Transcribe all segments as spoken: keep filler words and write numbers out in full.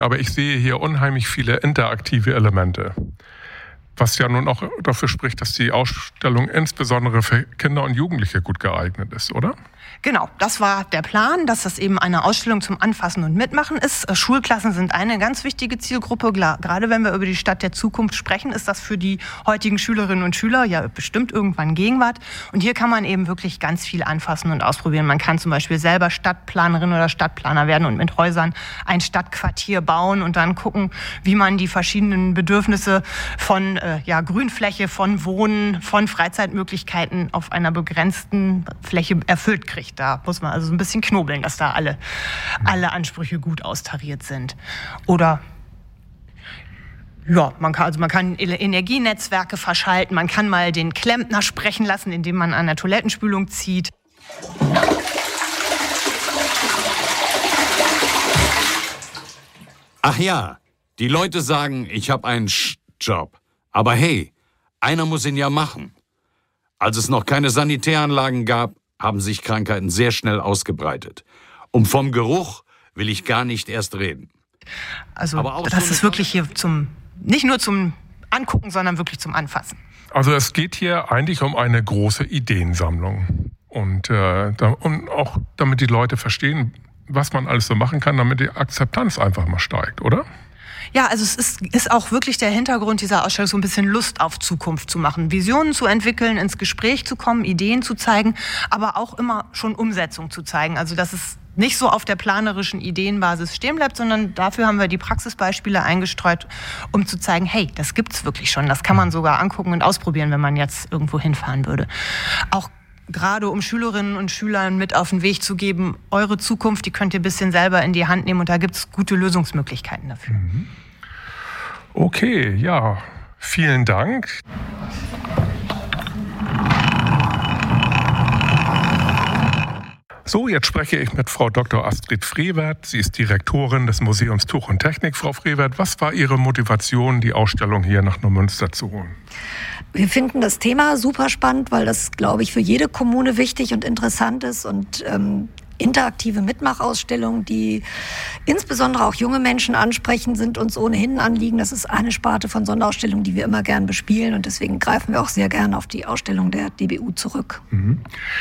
Aber ich sehe hier unheimlich viele interaktive Elemente. Was ja nun auch dafür spricht, dass die Ausstellung insbesondere für Kinder und Jugendliche gut geeignet ist, oder? Genau, das war der Plan, dass das eben eine Ausstellung zum Anfassen und Mitmachen ist. Schulklassen sind eine ganz wichtige Zielgruppe. Gerade wenn wir über die Stadt der Zukunft sprechen, ist das für die heutigen Schülerinnen und Schüler ja bestimmt irgendwann Gegenwart. Und hier kann man eben wirklich ganz viel anfassen und ausprobieren. Man kann zum Beispiel selber Stadtplanerin oder Stadtplaner werden und mit Häusern ein Stadtquartier bauen und dann gucken, wie man die verschiedenen Bedürfnisse von äh, ja, Grünfläche, von Wohnen, von Freizeitmöglichkeiten auf einer begrenzten Fläche erfüllt kriegt. Da muss man also ein bisschen knobeln, dass da alle, alle Ansprüche gut austariert sind. Oder ja, man kann, also man kann Energienetzwerke verschalten, man kann mal den Klempner sprechen lassen, indem man an der Toilettenspülung zieht. Ach ja, die Leute sagen, ich habe einen Sch-Job. Aber hey, einer muss ihn ja machen. Als es noch keine Sanitäranlagen gab, haben sich Krankheiten sehr schnell ausgebreitet. Und vom Geruch will ich gar nicht erst reden. Also das so ist wirklich hier zum, nicht nur zum Angucken, sondern wirklich zum Anfassen. Also es geht hier eigentlich um eine große Ideensammlung. Und, äh, da, und auch damit die Leute verstehen, was man alles so machen kann, damit die Akzeptanz einfach mal steigt, oder? Ja, also es ist, ist auch wirklich der Hintergrund dieser Ausstellung, so ein bisschen Lust auf Zukunft zu machen, Visionen zu entwickeln, ins Gespräch zu kommen, Ideen zu zeigen, aber auch immer schon Umsetzung zu zeigen. Also dass es nicht so auf der planerischen Ideenbasis stehen bleibt, sondern dafür haben wir die Praxisbeispiele eingestreut, um zu zeigen, hey, das gibt's wirklich schon, das kann man sogar angucken und ausprobieren, wenn man jetzt irgendwo hinfahren würde. Auch gerade um Schülerinnen und Schülern mit auf den Weg zu geben, eure Zukunft, die könnt ihr ein bisschen selber in die Hand nehmen und da gibt es gute Lösungsmöglichkeiten dafür. Okay, ja, vielen Dank. So, jetzt spreche ich mit Frau Doktor Astrid Frevert. Sie ist Direktorin des Museums Tuch und Technik. Frau Frevert, was war Ihre Motivation, die Ausstellung hier nach Neumünster zu holen? Wir finden das Thema super spannend, weil das, glaube ich, für jede Kommune wichtig und interessant ist. Und ähm, interaktive Mitmachausstellungen, die insbesondere auch junge Menschen ansprechen, sind uns ohnehin ein Anliegen. Das ist eine Sparte von Sonderausstellungen, die wir immer gern bespielen. Und deswegen greifen wir auch sehr gern auf die Ausstellung der D B U zurück. Mhm.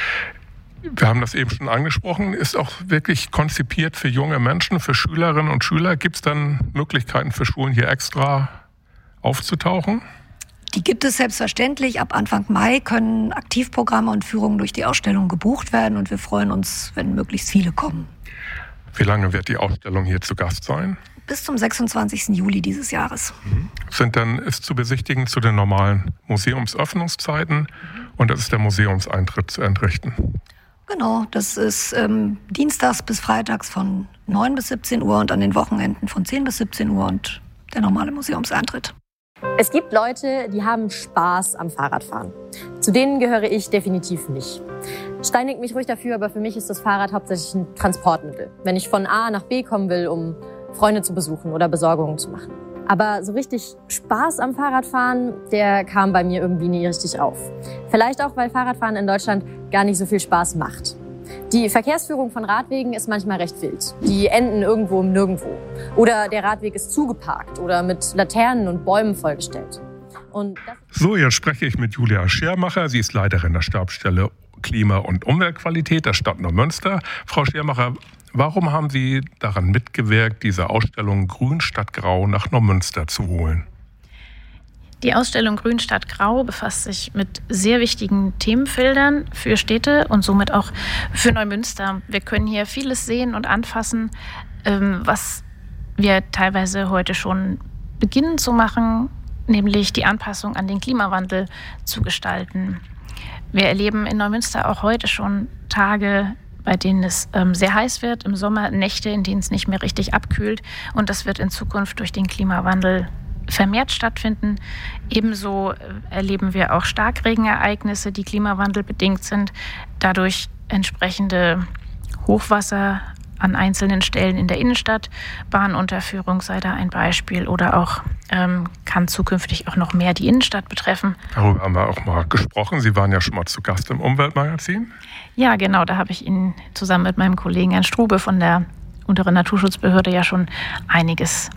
Wir haben das eben schon angesprochen, ist auch wirklich konzipiert für junge Menschen, für Schülerinnen und Schüler. Gibt es dann Möglichkeiten für Schulen, hier extra aufzutauchen? Die gibt es selbstverständlich. Ab Anfang Mai können Aktivprogramme und Führungen durch die Ausstellung gebucht werden und wir freuen uns, wenn möglichst viele kommen. Wie lange wird die Ausstellung hier zu Gast sein? Bis zum sechsundzwanzigsten Juli dieses Jahres. Mhm. Sind dann, ist zu besichtigen zu den normalen Museumsöffnungszeiten mhm. und das ist der Museumseintritt zu entrichten? Genau, das ist ähm, dienstags bis freitags von neun bis siebzehn Uhr und an den Wochenenden von zehn bis siebzehn Uhr und der normale Museumseintritt. Es gibt Leute, die haben Spaß am Fahrradfahren. Zu denen gehöre ich definitiv nicht. Steinigt mich ruhig dafür, aber für mich ist das Fahrrad hauptsächlich ein Transportmittel. Wenn ich von A nach B kommen will, um Freunde zu besuchen oder Besorgungen zu machen. Aber so richtig Spaß am Fahrradfahren, der kam bei mir irgendwie nie richtig auf. Vielleicht auch, weil Fahrradfahren in Deutschland gar nicht so viel Spaß macht. Die Verkehrsführung von Radwegen ist manchmal recht wild. Die enden irgendwo im Nirgendwo. Oder der Radweg ist zugeparkt oder mit Laternen und Bäumen vollgestellt. Und so, jetzt spreche ich mit Julia Schermacher. Sie ist Leiterin der Stabsstelle Klima- und Umweltqualität der Stadt Neumünster. Frau Schermacher, warum haben Sie daran mitgewirkt, diese Ausstellung Grün statt Grau nach Neumünster zu holen? Die Ausstellung Grün statt Grau befasst sich mit sehr wichtigen Themenfeldern für Städte und somit auch für Neumünster. Wir können hier vieles sehen und anfassen, was wir teilweise heute schon beginnen zu machen, nämlich die Anpassung an den Klimawandel zu gestalten. Wir erleben in Neumünster auch heute schon Tage, bei denen es ähm, sehr heiß wird, im Sommer Nächte, in denen es nicht mehr richtig abkühlt. Und das wird in Zukunft durch den Klimawandel vermehrt stattfinden. Ebenso erleben wir auch Starkregenereignisse, die klimawandelbedingt sind. Dadurch entsprechende Hochwasser an einzelnen Stellen in der Innenstadt. Bahnunterführung sei da ein Beispiel oder auch ähm, kann zukünftig auch noch mehr die Innenstadt betreffen. Darüber haben wir auch mal gesprochen. Sie waren ja schon mal zu Gast im Umweltmagazin. Ja, genau. Da habe ich Ihnen zusammen mit meinem Kollegen Herrn Strube von der Unteren Naturschutzbehörde ja schon einiges